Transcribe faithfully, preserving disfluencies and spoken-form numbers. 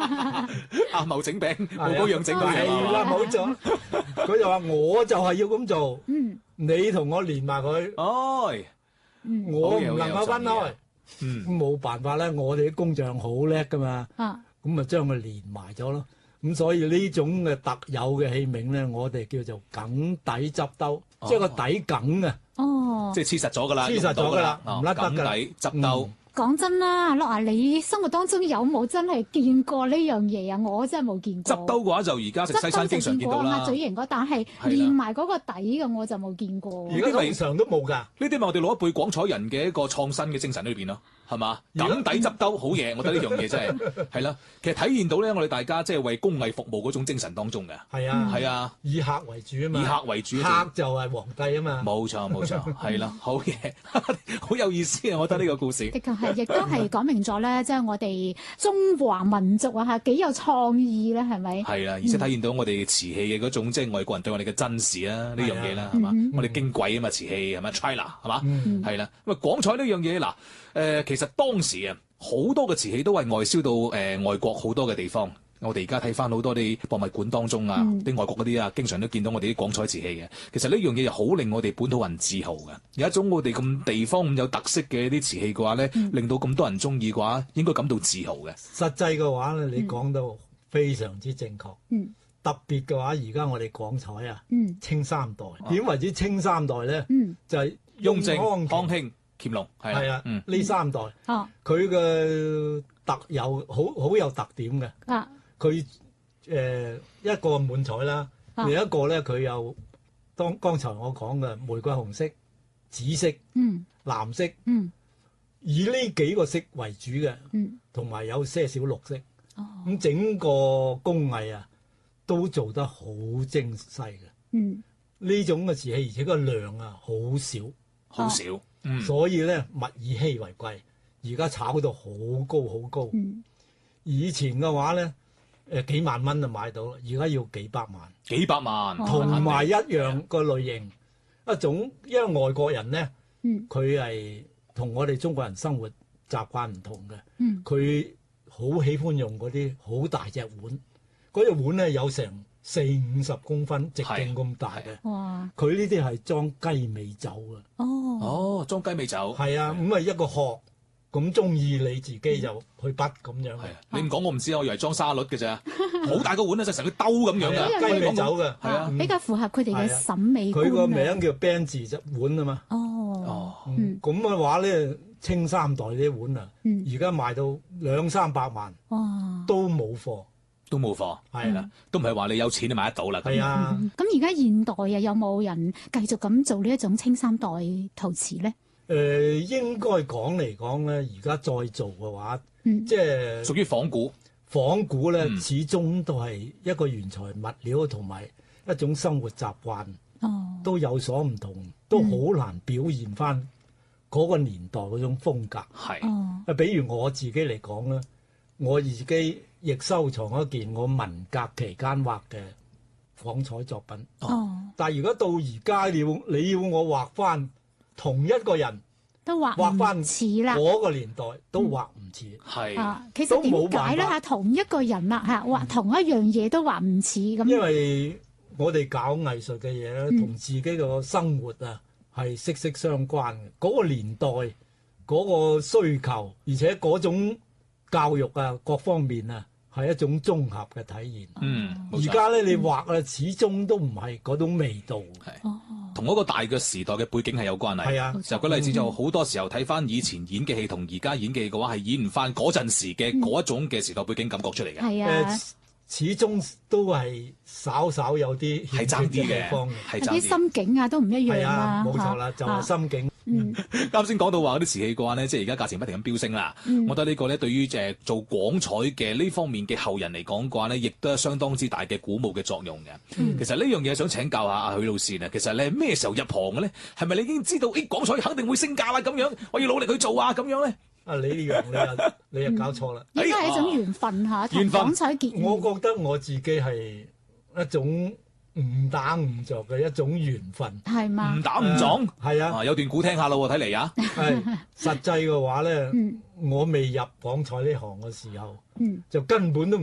阿茂整餅，冇嗰樣整嗰樣係啦，冇錯。佢就話我就係要咁做， 嗯， 你同我連埋佢， 哦， 我唔能夠分開。 嗯， 冇辦法咧，我哋啲工匠好叻噶嘛， 啊， 咁咪將佢連埋咗咯。咁所以呢種嘅特有嘅器皿咧，我哋叫做梗底執兜， 哦即係個底梗啊， 哦， 即係黐實咗㗎啦， 黐實咗㗎啦哦唔甩得㗎啦梗底執兜。 講真啦，阿樂啊，你生活當中有冇真係見過呢樣嘢啊？我真係冇見過。 執兜嘅話就而家食西餐經常見到啦。 蝦嘴型嗰，但係連埋嗰個底嘅我就冇見過。 而家通常都冇㗎。 呢啲咪我哋老一輩廣彩人嘅一個創新嘅精神裏邊咯，係嘛？ 而家梗底執兜好嘢，我覺得呢樣嘢真係係啦。其實體現到咧，我哋大家即係為工藝服務嗰種精神當中嘅。 係啊， 係啊， 以客為主啊嘛， 以客為主， 客就係皇帝啊嘛。 冇錯冇錯，係啦，好嘢，好有意思啊！我覺得呢個故事。 的確係，亦都係講明咗咧，即係我哋中華民族啊嚇幾有創意咧，係咪？ 係啦，而且體現到我哋瓷器嘅嗰種即係外國人對我哋嘅珍視啊，呢樣嘢啦，係嘛？我哋矜貴啊嘛，瓷器係咪 China 係嘛？係啦，咁啊廣彩呢樣嘢嗱，誒其實當時啊好多嘅瓷器都係外銷到誒外國好多嘅地方。我哋而家睇翻好多啲博物館當中啊，啲、嗯、外國嗰啲啊，經常都見到我哋啲廣彩瓷器嘅。其實呢樣嘢又好令我哋本土人自豪嘅。有一種我哋咁地方咁有特色嘅啲瓷器嘅話咧，嗯、令到咁多人中意嘅話，應該感到自豪嘅。 實際嘅話咧，你講到非常之正確。嗯、特別嘅話，而家我哋廣彩啊，嗯、清三代點、啊、為之清三代咧？嗯、就係雍正、 康康熙、乾隆係啊，呢、 嗯、三代，佢嘅、啊、特有好好有特點嘅。啊佢誒、呃、一個滿彩啦，啊、另一個咧佢有當剛才我講嘅玫瑰紅色、紫色、嗯、藍色，嗯、以呢幾個色為主嘅，同埋、嗯、有些少綠色。咁、哦、整個工藝啊都做得好精細嘅。呢、嗯、種嘅瓷器，而且個量啊好少， 好少，嗯、 所以咧物以稀為貴。而家炒到好高好高。嗯、以前嘅話咧。誒幾萬蚊就買到啦，而家要幾百萬， 幾百萬， 同埋一樣個類型一種，因為外國人咧，佢係同我哋中國人生活習慣唔同嘅，佢好、嗯、喜歡用嗰啲好大隻碗，嗰隻碗咧有成四五十公分直徑咁大嘅，哇！佢呢啲係裝雞尾酒嘅， 哦， 哦，裝雞尾酒， 係啊，咁啊一個殼。咁中意你自己就去筆咁樣。係啊， 你唔講我唔知，我以為裝沙律嘅咋，好大個碗啊，就成個兜咁樣嘅雞尾酒嘅， 係啊，比較符合佢哋嘅審美觀。 佢個名叫 Ben 字隻碗啊嘛。 哦， 咁嘅話咧，清三代啲碗啊，而家賣到兩三百萬，哇，都冇貨， 都冇貨，係啦，都唔係話你有錢就買得到啦。 係啊， 咁而家現代啊，有冇人繼續咁做呢一種清三代陶瓷咧？ 誒、呃、應該講嚟講咧，而家再做嘅話，嗯、即係屬於仿古。 仿古咧，嗯、始終都係一個原材物料同埋一種生活習慣，哦、都有所唔同，都好難表現翻嗰個年代嗰種風格。係、嗯，啊，比如我自己嚟講咧，我自己亦收藏一件我文革期間畫嘅廣彩作品。哦，但係如果到而家你要你要我畫翻。同一個人都畫畫翻似啦， 嗰個年代都畫唔似， 係、 嗯啊。其實點解咧？嚇，同一個人啦，嚇畫同一樣嘢都畫唔似咁。 因為我哋搞藝術嘅嘢咧，同、嗯、自己個生活啊係息息相關嘅。嗰、嗰個年代嗰、嗰個需求，而且嗰種教育啊各方面啊係一種綜合嘅體現。嗯，而家咧你畫啊，始終都唔係嗰種味道。係。哦。 同一個大嘅時代嘅背景係有關係。係啊，就舉例子就好多時候睇翻以前演嘅戲同而家演嘅戲嘅話，係演唔翻嗰陣時嘅嗰一種嘅時代背景感覺出嚟嘅。係啊、呃， 始終都係稍稍有啲係爭啲嘅地方， 係啲心境啊都唔一樣啦。 冇錯啦，就係心境。 嗯， 啱先講到話嗰啲瓷器嘅話咧，即係而家價錢不停咁飆升啦。嗯、我覺得呢個咧對於誒做廣彩嘅呢方面嘅後人嚟講嘅話咧，亦都係相當之大嘅鼓舞嘅作用嘅。嗯、其實呢樣嘢想請教下阿許老師啊，其實你係咩時候入行嘅咧？係咪你已經知道誒廣彩肯定會升價啦？咁樣我要努力去做啊？咁樣咧？ 啊，你呢樣你又你又搞錯啦！ 應該係一種緣分嚇，同廣彩結緣。 我覺得我自己係一種誤打誤撞嘅一種緣分， 係嘛？ 誤打誤撞， 係啊， 啊！有段古聽下咯，睇嚟啊。 係實際嘅話咧，我未入廣彩呢行嘅時候，就根本都